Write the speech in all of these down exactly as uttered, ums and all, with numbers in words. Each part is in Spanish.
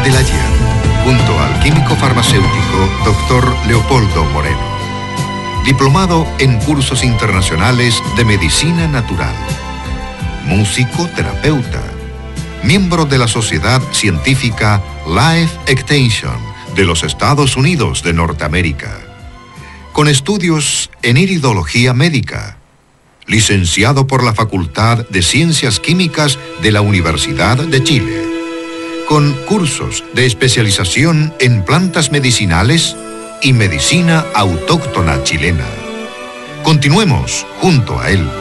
del ayer, junto al químico farmacéutico doctor Leopoldo Moreno, diplomado en cursos internacionales de medicina natural, músico terapeuta, miembro de la Sociedad Científica Life Extension de los Estados Unidos de Norteamérica, con estudios en iridología médica, licenciado por la Facultad de Ciencias Químicas de la Universidad de Chile, con cursos de especialización en plantas medicinales y medicina autóctona chilena. Continuemos junto a él.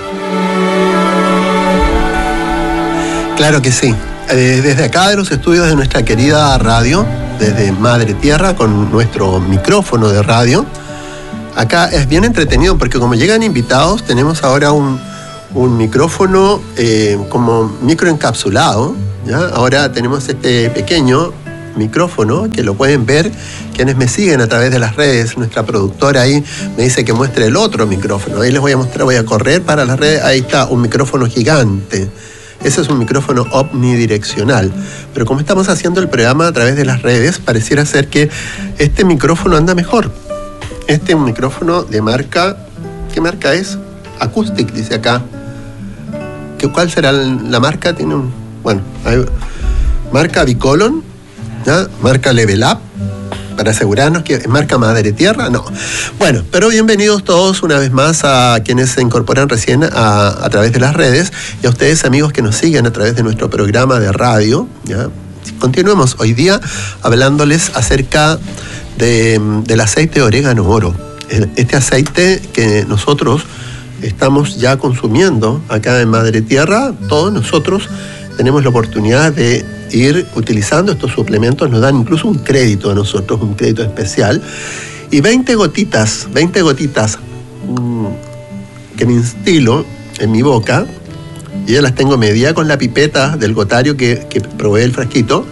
Claro que sí. Desde acá de los estudios de nuestra querida radio, desde Madre Tierra, con nuestro micrófono de radio, acá es bien entretenido porque como llegan invitados, tenemos ahora un, un micrófono eh, como microencapsulado, ¿ya? Ahora tenemos este pequeño micrófono que lo pueden ver quienes me siguen a través de las redes. Nuestra productora ahí me dice que muestre el otro micrófono. Ahí les voy a mostrar, voy a correr para las redes. Ahí está, un micrófono gigante. Ese es un micrófono omnidireccional. Pero como estamos haciendo el programa a través de las redes, pareciera ser que este micrófono anda mejor. Este es un micrófono de marca... ¿Qué marca es? Acoustic, dice acá. ¿Qué, ¿Cuál será la marca? Tiene un... Bueno, hay, marca Bicolon, ¿ya? Marca Level Up, para asegurarnos que es marca Madre Tierra, no. Bueno, pero bienvenidos todos una vez más a quienes se incorporan recién a, a través de las redes y a ustedes amigos que nos siguen a través de nuestro programa de radio, ¿ya? Continuemos hoy día hablándoles acerca de, del aceite de orégano oro. Este aceite que nosotros estamos ya consumiendo acá en Madre Tierra, todos nosotros tenemos la oportunidad de ir utilizando estos suplementos, nos dan incluso un crédito a nosotros, un crédito especial, y veinte gotitas, veinte gotitas mmm, que me instilo en mi boca, y ya las tengo medidas con la pipeta del gotario que, que provee el frasquito,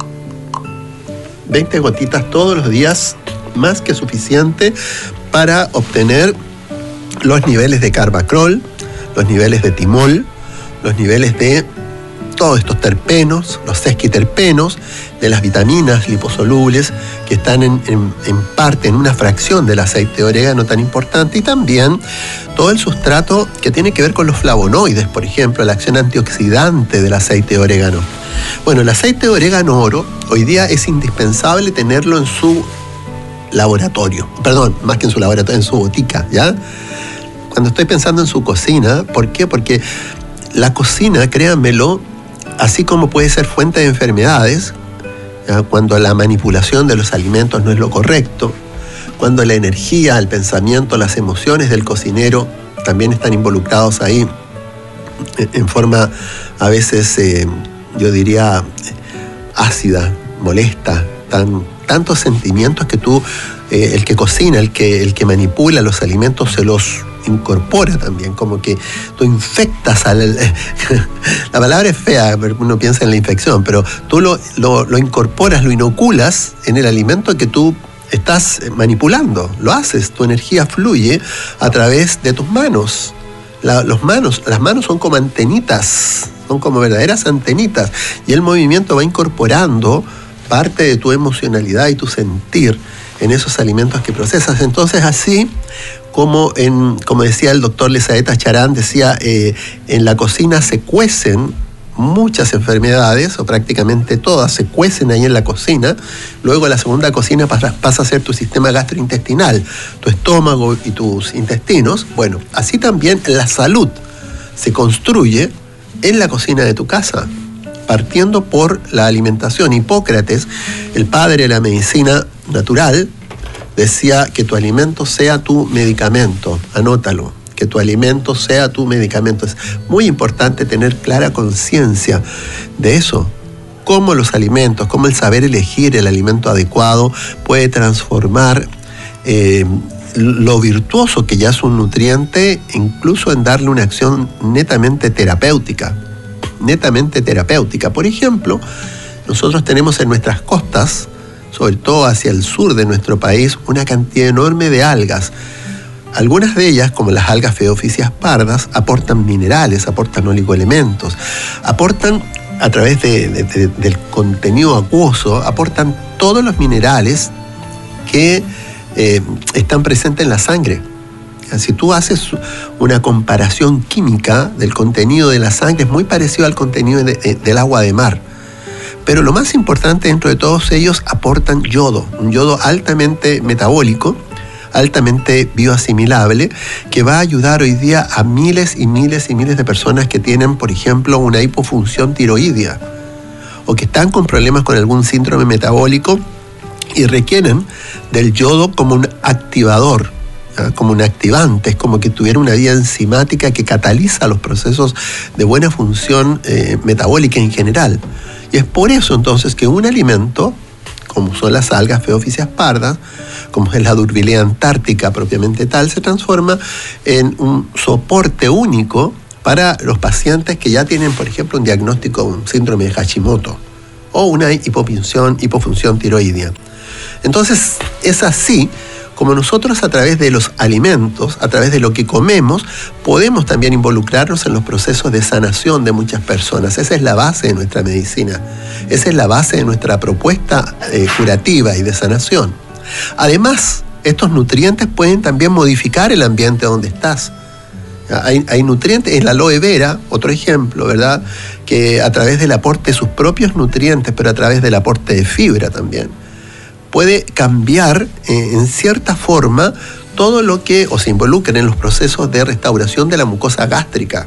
veinte gotitas todos los días, más que suficiente para obtener los niveles de carbacrol, los niveles de timol, los niveles de todos estos terpenos, los sesquiterpenos, de las vitaminas liposolubles que están en, en, en parte, en una fracción del aceite de orégano tan importante, y también todo el sustrato que tiene que ver con los flavonoides, por ejemplo, la acción antioxidante del aceite de orégano. Bueno, el aceite de orégano oro hoy día es indispensable tenerlo en su laboratorio, perdón, más que en su laboratorio, en su botica, ¿ya? Cuando estoy pensando en su cocina, ¿por qué? Porque la cocina, créanmelo, así como puede ser fuente de enfermedades, ¿ya? Cuando la manipulación de los alimentos no es lo correcto, cuando la energía, el pensamiento, las emociones del cocinero también están involucrados ahí en forma a veces, eh, yo diría, ácida, molesta, tan, tantos sentimientos que tú, eh, el que cocina, el que, el que manipula los alimentos se los incorpora también, como que tú infectas al... La palabra es fea, uno piensa en la infección, pero tú lo, lo, lo incorporas, lo inoculas en el alimento que tú estás manipulando, lo haces, tu energía fluye a través de tus manos. La, los manos, las manos son como antenitas, son como verdaderas antenitas, y el movimiento va incorporando parte de tu emocionalidad y tu sentir en esos alimentos que procesas. Entonces, así como, en, como decía el doctor Lesaeta Charán, decía, eh, en la cocina se cuecen muchas enfermedades, o prácticamente todas se cuecen ahí en la cocina. Luego la segunda cocina pasa, pasa a ser tu sistema gastrointestinal, tu estómago y tus intestinos. Bueno, así también la salud se construye en la cocina de tu casa, partiendo por la alimentación. Hipócrates, el padre de la medicina natural, decía que tu alimento sea tu medicamento. Anótalo, que tu alimento sea tu medicamento. Es muy importante tener clara conciencia de eso. Cómo los alimentos, cómo el saber elegir el alimento adecuado puede transformar eh, lo virtuoso que ya es un nutriente, incluso en darle una acción netamente terapéutica. netamente terapéutica. Por ejemplo, nosotros tenemos en nuestras costas, sobre todo hacia el sur de nuestro país, una cantidad enorme de algas. Algunas de ellas, como las algas Phaeophysis pardas, aportan minerales, aportan oligoelementos, aportan a través de, de, de, del contenido acuoso, aportan todos los minerales que eh, están presentes en la sangre. Si tú haces una comparación química del contenido de la sangre, es muy parecido al contenido de, de, del agua de mar. Pero lo más importante dentro de todos ellos, aportan yodo, un yodo altamente metabólico, altamente bioasimilable, que va a ayudar hoy día a miles y miles y miles de personas que tienen, por ejemplo, una hipofunción tiroidea o que están con problemas con algún síndrome metabólico y requieren del yodo como un activador, ¿ya? Como un activante, es como que tuviera una vía enzimática que cataliza los procesos de buena función eh, metabólica en general. Y es por eso entonces que un alimento, como son las algas Phaeophysis pardas, como es la Durbilea antártica propiamente tal, se transforma en un soporte único para los pacientes que ya tienen, por ejemplo, un diagnóstico de un síndrome de Hashimoto o una hipofunción, hipofunción tiroidea. Entonces, es así como nosotros a través de los alimentos, a través de lo que comemos, podemos también involucrarnos en los procesos de sanación de muchas personas. Esa es la base de nuestra medicina. Esa es la base de nuestra propuesta eh, curativa y de sanación. Además, estos nutrientes pueden también modificar el ambiente donde estás. Hay, hay nutrientes, en la aloe vera, otro ejemplo, ¿verdad? Que a través del aporte de sus propios nutrientes, pero a través del aporte de fibra también, puede cambiar eh, en cierta forma todo lo que, o se involucra en los procesos de restauración de la mucosa gástrica,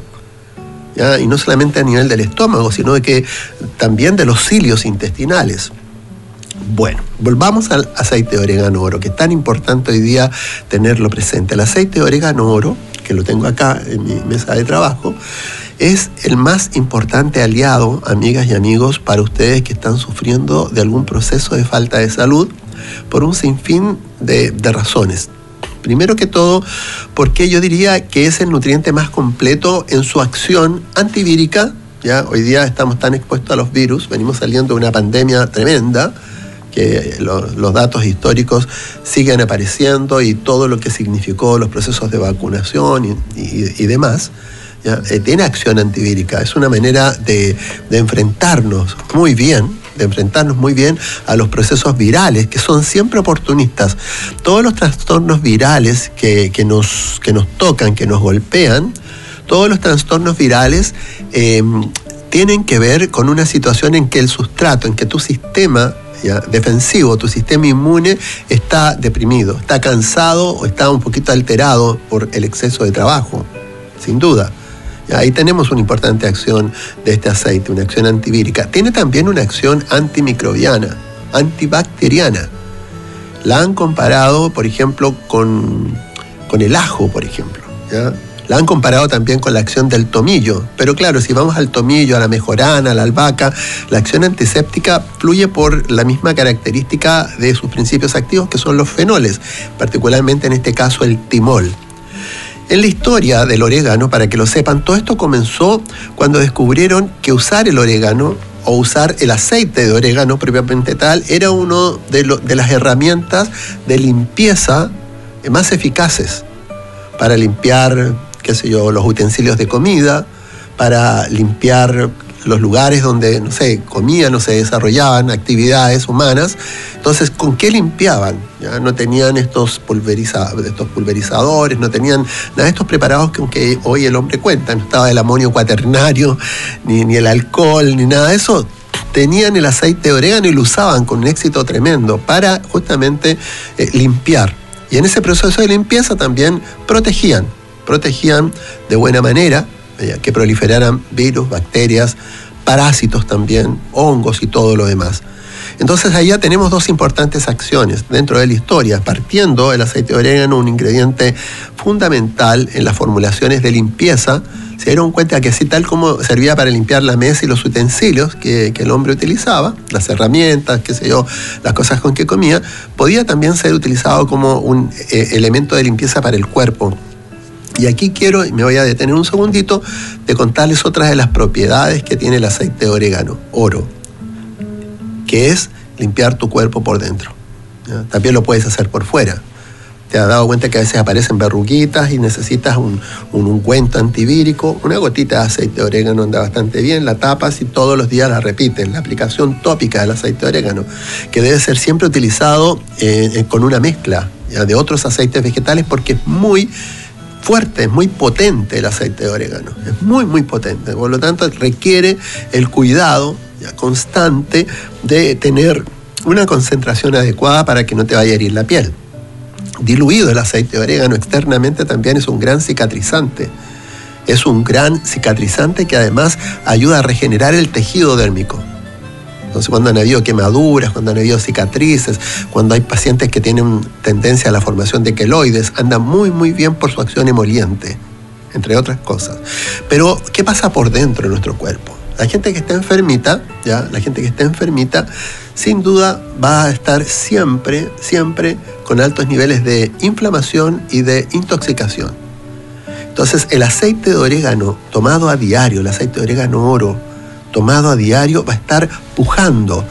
¿ya? Y no solamente a nivel del estómago, sino de que también de los cilios intestinales. Bueno, volvamos al aceite de orégano oro, que es tan importante hoy día tenerlo presente. El aceite de orégano oro, que lo tengo acá en mi mesa de trabajo, es el más importante aliado, amigas y amigos, para ustedes que están sufriendo de algún proceso de falta de salud por un sinfín de, de razones. Primero que todo, porque yo diría que es el nutriente más completo en su acción antivírica. Ya hoy día estamos tan expuestos a los virus, venimos saliendo de una pandemia tremenda, que lo, los datos históricos siguen apareciendo y todo lo que significó los procesos de vacunación y, y, y demás. ¿Ya? Eh, tiene acción antivírica, es una manera de, de enfrentarnos muy bien, de enfrentarnos muy bien a los procesos virales, que son siempre oportunistas. Todos los trastornos virales que, que, nos, que nos tocan, que nos golpean, todos los trastornos virales eh, tienen que ver con una situación en que el sustrato, en que tu sistema ¿ya? defensivo, tu sistema inmune está deprimido, está cansado o está un poquito alterado por el exceso de trabajo, sin duda. Ahí tenemos una importante acción de este aceite, una acción antivírica. Tiene también una acción antimicrobiana, antibacteriana. La han comparado, por ejemplo, con, con el ajo, por ejemplo. ¿ya? La han comparado también con la acción del tomillo. Pero claro, si vamos al tomillo, a la mejorana, a la albahaca, la acción antiséptica fluye por la misma característica de sus principios activos, que son los fenoles, particularmente en este caso el timol. En la historia del orégano, para que lo sepan, todo esto comenzó cuando descubrieron que usar el orégano o usar el aceite de orégano propiamente tal era una de, lo, de las herramientas de limpieza más eficaces para limpiar, qué sé yo, los utensilios de comida, para limpiar los lugares donde, no sé, comían o se desarrollaban actividades humanas. Entonces, ¿con qué limpiaban? ¿Ya? No tenían estos, pulveriza, estos pulverizadores, no tenían nada de estos preparados con que hoy el hombre cuenta. No estaba el amonio cuaternario, ni, ni el alcohol, ni nada de eso. Tenían el aceite de orégano y lo usaban con un éxito tremendo para justamente eh, limpiar. Y en ese proceso de limpieza también protegían, protegían de buena manera, que proliferaran virus, bacterias, parásitos también, hongos y todo lo demás. Entonces ahí ya tenemos dos importantes acciones dentro de la historia, partiendo el aceite de orégano, un ingrediente fundamental en las formulaciones de limpieza. Se dieron cuenta que así tal como servía para limpiar la mesa y los utensilios que, que el hombre utilizaba, las herramientas, qué sé yo, las cosas con que comía, podía también ser utilizado como un eh, elemento de limpieza para el cuerpo. Y aquí quiero, y me voy a detener un segundito, de contarles otras de las propiedades que tiene el aceite de orégano, oro, que es limpiar tu cuerpo por dentro. ¿Ya? También lo puedes hacer por fuera, te has dado cuenta que a veces aparecen verruguitas y necesitas un, un ungüento antivírico. Una gotita de aceite de orégano anda bastante bien, la tapas y todos los días la repites. La aplicación tópica del aceite de orégano, que debe ser siempre utilizado eh, con una mezcla ya, de otros aceites vegetales, porque es muy fuerte, es muy potente el aceite de orégano. Es muy, muy potente. Por lo tanto, requiere el cuidado ya, constante de tener una concentración adecuada para que no te vaya a herir la piel. Diluido el aceite de orégano externamente también es un gran cicatrizante. Es un gran cicatrizante que además ayuda a regenerar el tejido dérmico. Entonces, cuando han habido quemaduras, cuando han habido cicatrices, cuando hay pacientes que tienen tendencia a la formación de queloides, anda muy, muy bien por su acción emoliente, entre otras cosas. Pero, ¿qué pasa por dentro de nuestro cuerpo? La gente que está enfermita, ya, la gente que está enfermita, sin duda va a estar siempre, siempre con altos niveles de inflamación y de intoxicación. Entonces, el aceite de orégano tomado a diario, el aceite de orégano oro, tomado a diario, va a estar pujando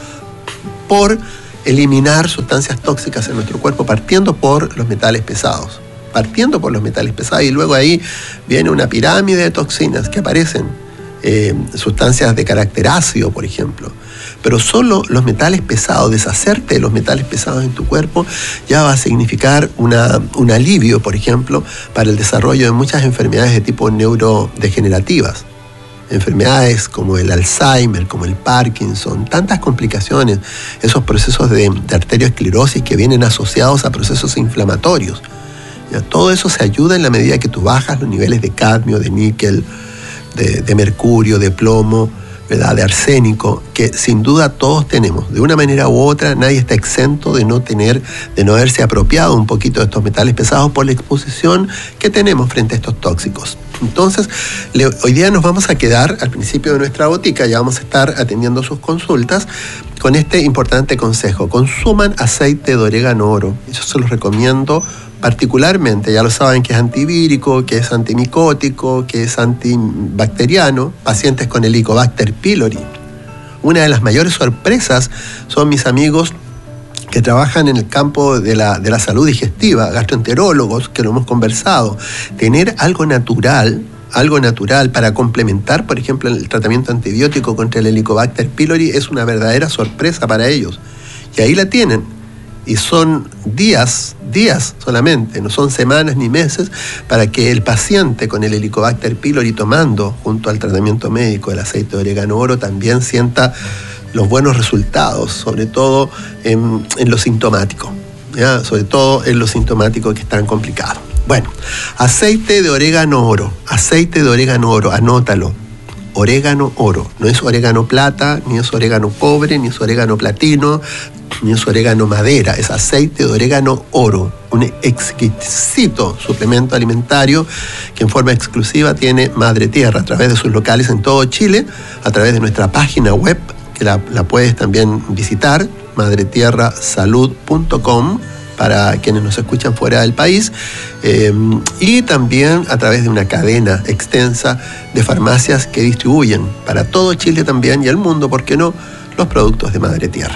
por eliminar sustancias tóxicas en nuestro cuerpo, partiendo por los metales pesados. Partiendo por los metales pesados, y luego ahí viene una pirámide de toxinas que aparecen. Eh, sustancias de carácter ácido, por ejemplo. Pero solo los metales pesados, deshacerte de los metales pesados en tu cuerpo, ya va a significar una, un alivio, por ejemplo, para el desarrollo de muchas enfermedades de tipo neurodegenerativas. Enfermedades como el Alzheimer, como el Parkinson, tantas complicaciones, esos procesos de, de arteriosclerosis que vienen asociados a procesos inflamatorios. Ya, todo eso se ayuda en la medida que tú bajas los niveles de cadmio, de níquel, De, de mercurio, de plomo, ¿verdad? De arsénico, que sin duda todos tenemos. De una manera u otra, nadie está exento de no tener, de no haberse apropiado un poquito de estos metales pesados por la exposición que tenemos frente a estos tóxicos. Entonces, le, hoy día nos vamos a quedar al principio de nuestra botica, ya vamos a estar atendiendo sus consultas con este importante consejo. Consuman aceite de orégano oro. Yo se los recomiendo particularmente, ya lo saben, que es antivírico, que es antimicótico, que es antibacteriano, pacientes con Helicobacter pylori. Una de las mayores sorpresas son mis amigos que trabajan en el campo de la, de la salud digestiva, gastroenterólogos, que lo hemos conversado. Tener algo natural, algo natural para complementar, por ejemplo, el tratamiento antibiótico contra el Helicobacter pylori es una verdadera sorpresa para ellos. Y ahí la tienen. Y son días, días solamente, no son semanas ni meses, para que el paciente con el Helicobacter pylori tomando junto al tratamiento médico el aceite de orégano oro también sienta los buenos resultados, sobre todo en, en lo sintomático, ¿ya? Sobre todo en lo sintomático que es tan complicado. Bueno, aceite de orégano oro, aceite de orégano oro, anótalo. Orégano oro, no es orégano plata, ni es orégano cobre, ni es orégano platino, ni es orégano madera, es aceite de orégano oro, un exquisito suplemento alimentario que en forma exclusiva tiene Madre Tierra a través de sus locales en todo Chile, a través de nuestra página web, que la, la puedes también visitar, madre tierra salud punto com, para quienes nos escuchan fuera del país, eh, y también a través de una cadena extensa de farmacias que distribuyen para todo Chile también y el mundo, ¿por qué no?, los productos de Madre Tierra.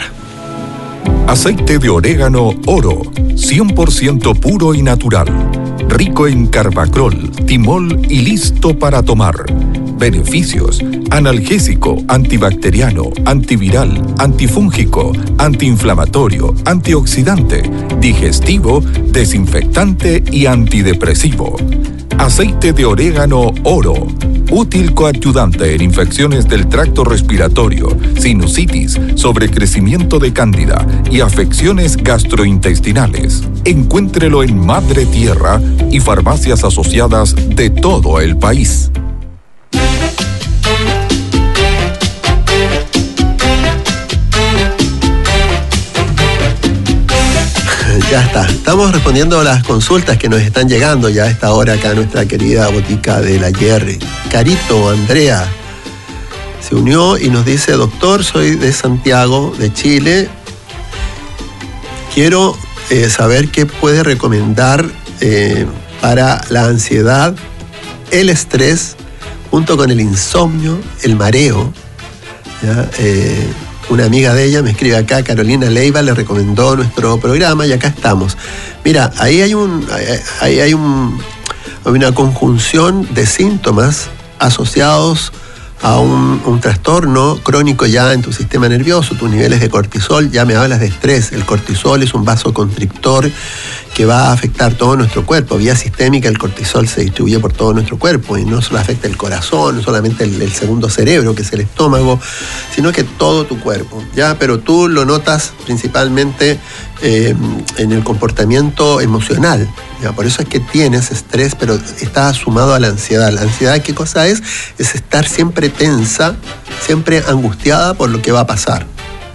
Aceite de orégano oro, cien por ciento puro y natural, rico en carbacrol, timol y listo para tomar. Beneficios: analgésico, antibacteriano, antiviral, antifúngico, antiinflamatorio, antioxidante, digestivo, desinfectante y antidepresivo. Aceite de orégano oro, útil coadyuvante en infecciones del tracto respiratorio, sinusitis, sobrecrecimiento de cándida y afecciones gastrointestinales. Encuéntrelo en Madre Tierra y farmacias asociadas de todo el país. Ya está, estamos respondiendo a las consultas que nos están llegando ya a esta hora acá a nuestra querida botica de la Jerry. Carito Andrea se unió y nos dice: doctor, soy de Santiago, de Chile. Quiero eh, saber qué puede recomendar eh, para la ansiedad, el estrés, junto con el insomnio, el mareo, ¿ya? Eh, una amiga de ella me escribe acá, Carolina Leiva, le recomendó nuestro programa y acá estamos. Mira, ahí hay un, ahí hay un, hay una conjunción de síntomas asociados a un, un trastorno crónico ya en tu sistema nervioso, tus niveles de cortisol. Ya me hablas de estrés. El cortisol es un vasoconstrictor que va a afectar todo nuestro cuerpo. Vía sistémica, el cortisol se distribuye por todo nuestro cuerpo y no solo afecta el corazón, no solamente el, el segundo cerebro, que es el estómago, sino que todo tu cuerpo, ¿ya? Pero tú lo notas principalmente eh, en el comportamiento emocional, ¿ya? Por eso es que tienes estrés, pero está sumado a la ansiedad. La ansiedad, ¿qué cosa es? Es estar siempre tensa, siempre angustiada por lo que va a pasar.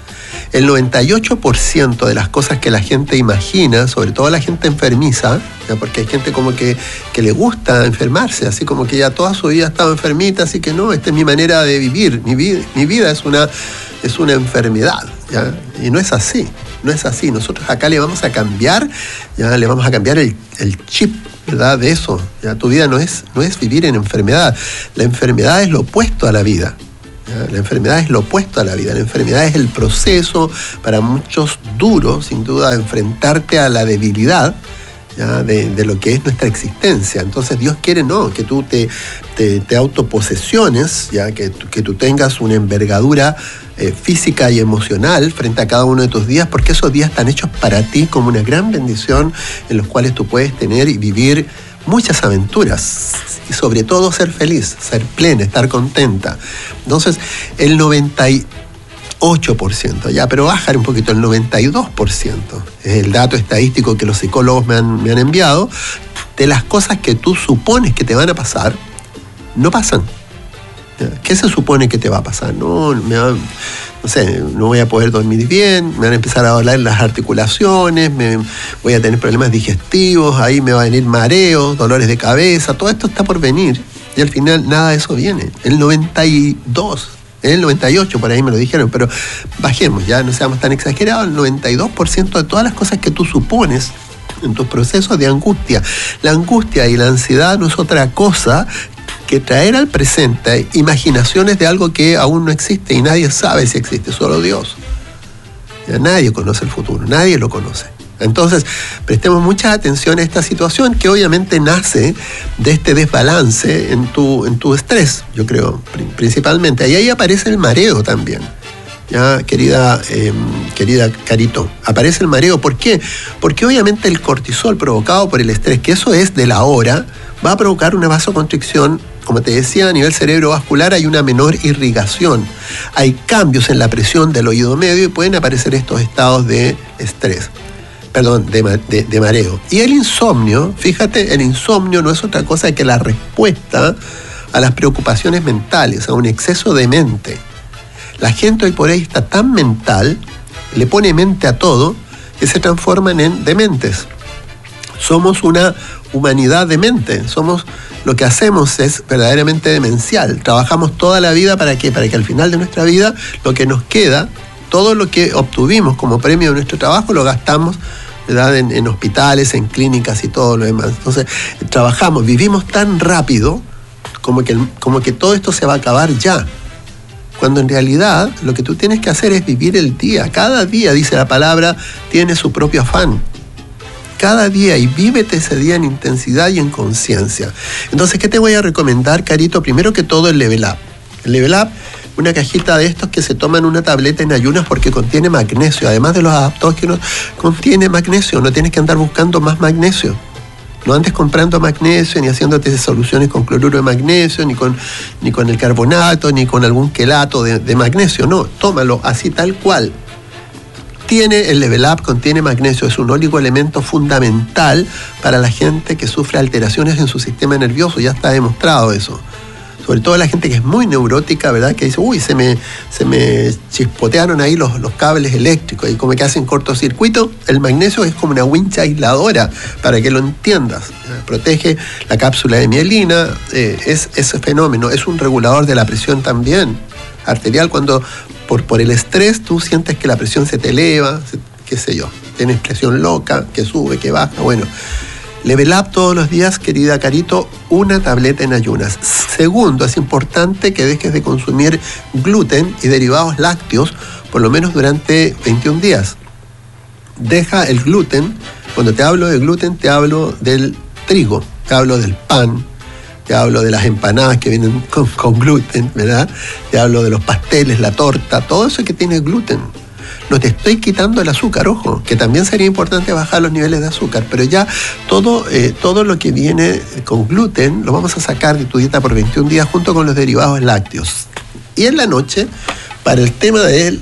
El noventa y ocho por ciento de las cosas que la gente imagina, sobre todo la gente enfermiza, ¿ya? Porque hay gente como que, que le gusta enfermarse, así como que ya toda su vida ha estado enfermita, así que no, esta es mi manera de vivir, mi, vi, mi vida es una, es una enfermedad, ¿ya? Y no es así, no es así. Nosotros acá le vamos a cambiar, ya le vamos a cambiar el, el chip, ¿verdad? De eso, ¿ya? Tu vida no es, no es vivir en enfermedad, la enfermedad es lo opuesto a la vida. La enfermedad es lo opuesto a la vida. La enfermedad es el proceso, para muchos duro, sin duda, de enfrentarte a la debilidad, ¿ya? De, de lo que es nuestra existencia. Entonces Dios quiere no, que tú te, te, te autoposesiones, ¿ya? Que, que tú tengas una envergadura eh, física y emocional frente a cada uno de tus días, porque esos días están hechos para ti como una gran bendición en los cuales tú puedes tener y vivir muchas aventuras y sobre todo ser feliz, ser plena, estar contenta. Entonces, el noventa y ocho por ciento, ya, pero bajar un poquito, el noventa y dos por ciento es el dato estadístico que los psicólogos me han, me han enviado, de las cosas que tú supones que te van a pasar, no pasan. ¿Qué se supone que te va a pasar? No, me va, no sé, no voy a poder dormir bien, me van a empezar a doler las articulaciones, me, voy a tener problemas digestivos, ahí me va a venir mareos, dolores de cabeza, todo esto está por venir y al final nada de eso viene. El noventa y dos, el noventa y ocho por ahí me lo dijeron, pero bajemos, ya no seamos tan exagerados, el noventa y dos por ciento de todas las cosas que tú supones en tus procesos de angustia. La angustia y la ansiedad no es otra cosa que traer al presente imaginaciones de algo que aún no existe y nadie sabe si existe, solo Dios. Ya nadie conoce el futuro, nadie lo conoce. Entonces, prestemos mucha atención a esta situación que obviamente nace de este desbalance en tu, en tu estrés, yo creo, principalmente. Y ahí aparece el mareo también. Ya, querida, eh, querida Carito, aparece el mareo. ¿Por qué? Porque obviamente el cortisol provocado por el estrés, que eso es de la hora, va a provocar una vasoconstricción. Como te decía, a nivel cerebrovascular hay una menor irrigación. Hay cambios en la presión del oído medio y pueden aparecer estos estados de estrés. Perdón, de, de, de mareo. Y el insomnio, fíjate, el insomnio no es otra cosa que la respuesta a las preocupaciones mentales, a un exceso de mente. La gente hoy por ahí está tan mental, le pone mente a todo, que se transforman en dementes. Somos una humanidad demente, somos, lo que hacemos es verdaderamente demencial. Trabajamos toda la vida ¿para qué? Para que al final de nuestra vida lo que nos queda, todo lo que obtuvimos como premio de nuestro trabajo lo gastamos, ¿verdad? En, en hospitales, en clínicas y todo lo demás. Entonces trabajamos, vivimos tan rápido como que, como que todo esto se va a acabar ya. Cuando en realidad lo que tú tienes que hacer es vivir el día. Cada día, dice la palabra, tiene su propio afán. Cada día, y vívete ese día en intensidad y en conciencia. Entonces, ¿qué te voy a recomendar, Carito? Primero que todo, el Level Up. El Level Up, una cajita de estos que se toman una tableta en ayunas porque contiene magnesio. Además de los adaptógenos, contiene magnesio. No tienes que andar buscando más magnesio. No andes comprando magnesio, ni haciéndote soluciones con cloruro de magnesio, ni con, ni con el carbonato, ni con algún quelato de, de magnesio. No, tómalo así tal cual. Tiene el Level Up, contiene magnesio, es un oligoelemento fundamental para la gente que sufre alteraciones en su sistema nervioso, ya está demostrado eso. Sobre todo la gente que es muy neurótica, ¿verdad? Que dice, uy, se me, se me chispotearon ahí los, los cables eléctricos y como que hacen cortocircuito. El magnesio es como una wincha aisladora, para que lo entiendas. Protege la cápsula de mielina, eh, es ese fenómeno, es un regulador de la presión también arterial. Cuando por, por el estrés tú sientes que la presión se te eleva, se, qué sé yo, tienes presión loca, que sube, que baja, bueno. Level Up todos los días, querida Carito, una tableta en ayunas. Segundo, es importante que dejes de consumir gluten y derivados lácteos por lo menos durante veintiún días. Deja el gluten. Cuando te hablo de gluten, te hablo del trigo, te hablo del pan, te hablo de las empanadas que vienen con, con gluten, ¿verdad? Te hablo de los pasteles, la torta, todo eso que tiene gluten. No te estoy quitando el azúcar, ojo, que también sería importante bajar los niveles de azúcar, pero ya todo, eh, todo lo que viene con gluten lo vamos a sacar de tu dieta por veintiún días junto con los derivados lácteos. Y en la noche, para el tema de,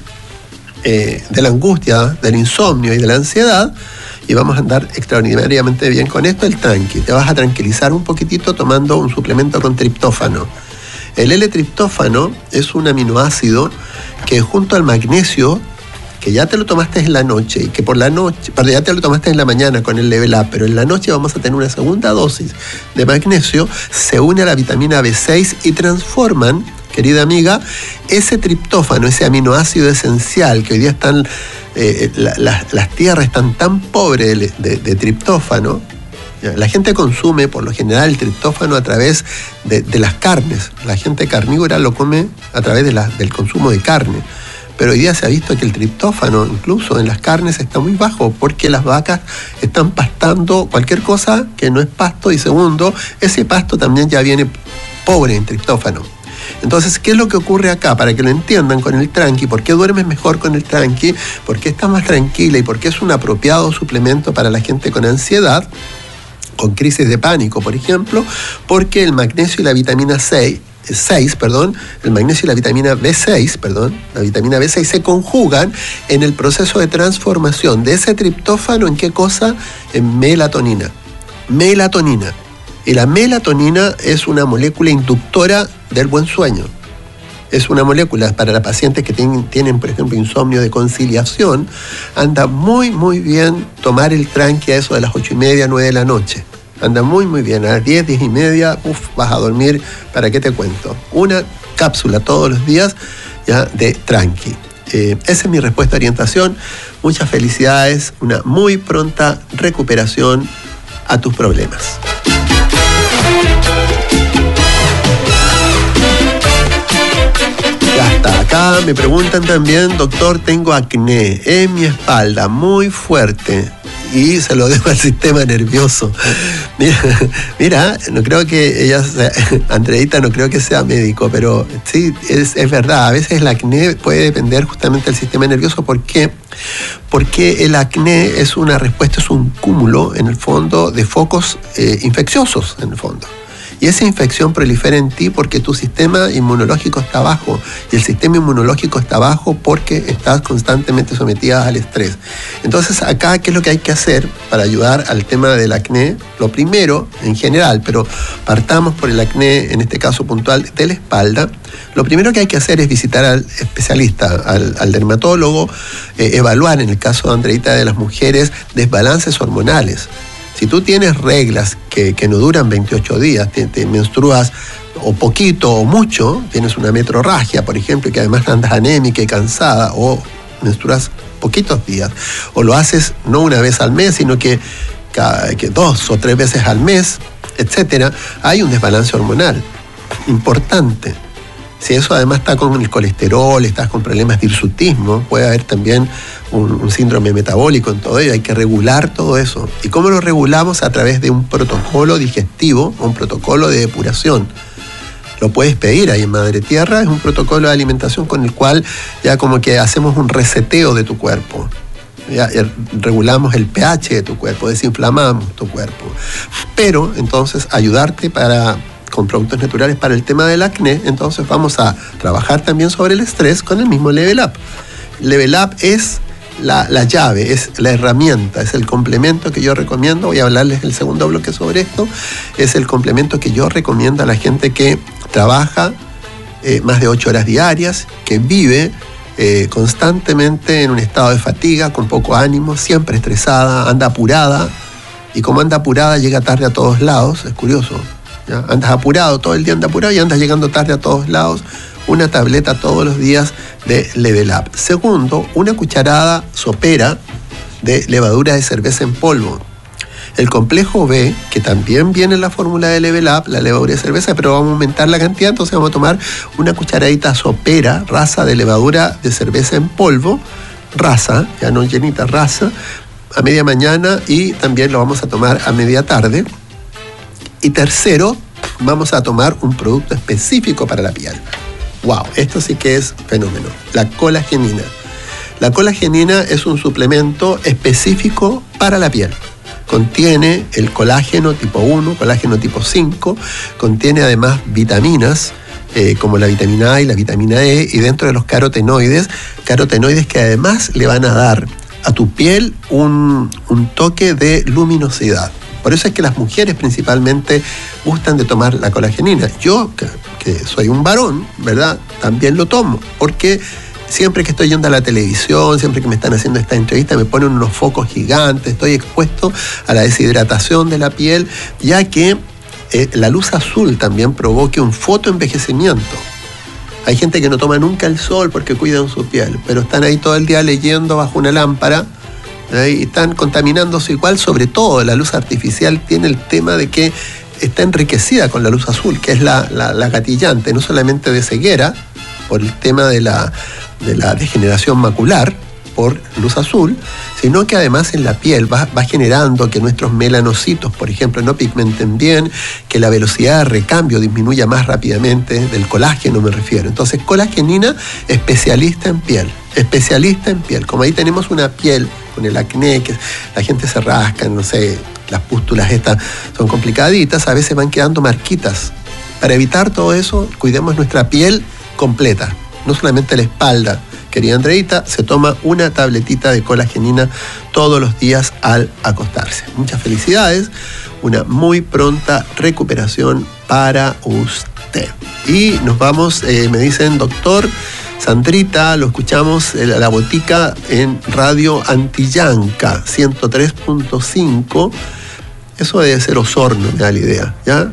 eh, de la angustia, del insomnio y de la ansiedad, y vamos a andar extraordinariamente bien con esto, el tranqui. Te vas a tranquilizar un poquitito tomando un suplemento con triptófano. El L-triptófano es un aminoácido que junto al magnesio, que ya te lo tomaste en la noche y que por la noche, perdón, ya te lo tomaste en la mañana con el Level Up, pero en la noche vamos a tener una segunda dosis de magnesio, se une a la vitamina B seis y transforman, querida amiga, ese triptófano, ese aminoácido esencial que hoy día están, eh, la, la, las tierras están tan pobres de, de, de triptófano. La gente consume por lo general el triptófano a través de, de las carnes. La gente carnívora lo come a través de la, del consumo de carne. Pero hoy día se ha visto que el triptófano, incluso en las carnes, está muy bajo porque las vacas están pastando cualquier cosa que no es pasto. Y segundo, ese pasto también ya viene pobre en triptófano. Entonces, ¿qué es lo que ocurre acá? Para que lo entiendan con el tranqui, ¿por qué duermes mejor con el tranqui? ¿Por qué estás más tranquila? ¿Y por qué es un apropiado suplemento para la gente con ansiedad? Con crisis de pánico, por ejemplo, porque el magnesio y la vitamina seis, perdón, el magnesio y la vitamina B seis, perdón, la vitamina B seis se conjugan en el proceso de transformación de ese triptófano ¿en qué cosa? En melatonina. Melatonina. Y la melatonina es una molécula inductora del buen sueño. Es una molécula para las pacientes que tienen, tienen, por ejemplo, insomnio de conciliación. Anda muy, muy bien tomar el tranqui a eso de las ocho y media, nueve de la noche. Anda muy, muy bien. A las diez, diez y media, uff, vas a dormir. ¿Para qué te cuento? Una cápsula todos los días ya de tranqui. Eh, esa es mi respuesta a orientación. Muchas felicidades. Una muy pronta recuperación a tus problemas. Hasta acá me preguntan también, doctor, tengo acné en mi espalda muy fuerte y se lo debo al sistema nervioso. Mira, mira no creo que ella sea, Andreita no creo que sea médico, pero sí, es, es verdad, a veces el acné puede depender justamente del sistema nervioso. ¿Por qué? Porque el acné es una respuesta, es un cúmulo, en el fondo, de focos eh, infecciosos, en el fondo. Y esa infección prolifera en ti porque tu sistema inmunológico está bajo. Y el sistema inmunológico está bajo porque estás constantemente sometida al estrés. Entonces, acá, ¿qué es lo que hay que hacer para ayudar al tema del acné? Lo primero, en general, pero partamos por el acné, en este caso puntual, de la espalda. Lo primero que hay que hacer es visitar al especialista, al, al dermatólogo, eh, evaluar, en el caso de Andreita, de las mujeres, desbalances hormonales. Si tú tienes reglas que, que no duran veintiocho días, te, te menstruas o poquito o mucho, tienes una metrorragia, por ejemplo, y que además andas anémica y cansada, o menstruas poquitos días, o lo haces no una vez al mes, sino que, cada, que dos o tres veces al mes, etcétera, hay un desbalance hormonal importante. Si eso además está con el colesterol, estás con problemas de hirsutismo, puede haber también un, un síndrome metabólico en todo ello, hay que regular todo eso. ¿Y cómo lo regulamos? A través de un protocolo digestivo, un protocolo de depuración. Lo puedes pedir ahí en Madre Tierra, es un protocolo de alimentación con el cual ya como que hacemos un reseteo de tu cuerpo. Ya regulamos el pH de tu cuerpo, desinflamamos tu cuerpo. Pero entonces ayudarte para... con productos naturales para el tema del acné, entonces vamos a trabajar también sobre el estrés con el mismo Level Up. Level Up es la, la llave, es la herramienta, es el complemento que yo recomiendo. Voy a hablarles el segundo bloque sobre esto. Es el complemento que yo recomiendo a la gente que trabaja eh, más de ocho horas diarias, que vive eh, constantemente en un estado de fatiga, con poco ánimo, siempre estresada, anda apurada, y como anda apurada llega tarde a todos lados, es curioso. ¿Ya? Andas apurado, todo el día andas apurado y andas llegando tarde a todos lados. Una tableta todos los días de Level Up. Segundo, una cucharada sopera de levadura de cerveza en polvo. El complejo B, que también viene en la fórmula de Level Up, la levadura de cerveza, pero vamos a aumentar la cantidad, entonces vamos a tomar una cucharadita sopera, raza de levadura de cerveza en polvo, raza, ya no llenita, raza, a media mañana, y también lo vamos a tomar a media tarde. Y tercero, vamos a tomar un producto específico para la piel. ¡Wow! Esto sí que es fenómeno. La colagenina. La colagenina es un suplemento específico para la piel. Contiene el colágeno tipo uno, colágeno tipo cinco, contiene además vitaminas, eh, como la vitamina A y la vitamina E, y dentro de los carotenoides, carotenoides que además le van a dar a tu piel un, un toque de luminosidad. Por eso es que las mujeres principalmente gustan de tomar la colagenina. Yo, que, que soy un varón, ¿verdad?, también lo tomo, porque siempre que estoy yendo a la televisión, siempre que me están haciendo esta entrevista, me ponen unos focos gigantes, estoy expuesto a la deshidratación de la piel, ya que eh, la luz azul también provoca un fotoenvejecimiento. Hay gente que no toma nunca el sol porque cuidan su piel, pero están ahí todo el día leyendo bajo una lámpara, ¿eh? Y están contaminándose igual. Sobre todo la luz artificial tiene el tema de que está enriquecida con la luz azul, que es la, la, la gatillante, no solamente de ceguera, por el tema de la, de la degeneración macular por luz azul, sino que además en la piel va, va generando que nuestros melanocitos, por ejemplo, no pigmenten bien, que la velocidad de recambio disminuya más rápidamente, del colágeno me refiero. Entonces, colagenina, especialista en piel, especialista en piel. Como ahí tenemos una piel con el acné, que la gente se rasca, no sé, las pústulas estas son complicaditas, a veces van quedando marquitas. Para evitar todo eso, cuidemos nuestra piel completa, no solamente la espalda. Querida Andreita, se toma una tabletita de colagenina todos los días al acostarse. Muchas felicidades, una muy pronta recuperación para usted. Y nos vamos, eh, me dicen, doctor Sandrita, lo escuchamos en la botica en Radio Antillanca, ciento tres punto cinco. Eso debe ser Osorno, me da la idea, ¿ya?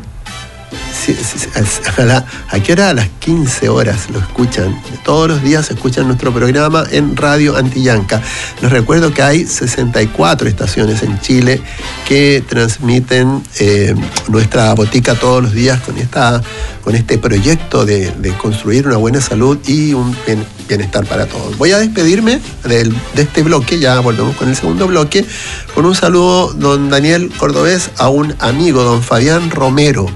Sí, sí, sí, a, la, ¿a qué hora? A las quince horas lo escuchan. Todos los días escuchan nuestro programa en Radio Antillanca. Les recuerdo que hay sesenta y cuatro estaciones en Chile que transmiten eh, nuestra botica todos los días con, esta, con este proyecto de, de construir una buena salud y un bien, bienestar para todos. Voy a despedirme del, de este bloque, ya volvemos con el segundo bloque, con un saludo, don Daniel Cordobés, a un amigo, don Fabián Romero.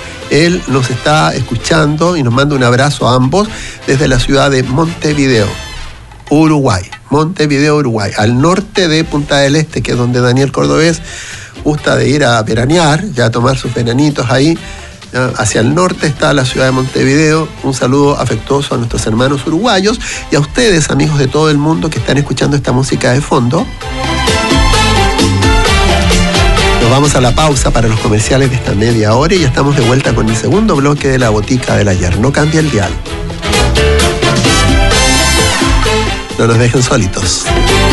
Él nos está escuchando y nos manda un abrazo a ambos desde la ciudad de Montevideo, Uruguay. Montevideo, Uruguay, al norte de Punta del Este, que es donde Daniel Cordobés gusta de ir a veranear, ya a tomar sus veranitos ahí. Hacia el norte está la ciudad de Montevideo. Un saludo afectuoso a nuestros hermanos uruguayos y a ustedes, amigos de todo el mundo que están escuchando esta música de fondo. Nos vamos a la pausa para los comerciales de esta media hora y ya estamos de vuelta con el segundo bloque de la botica del ayer. No cambia el dial. No nos dejen solitos.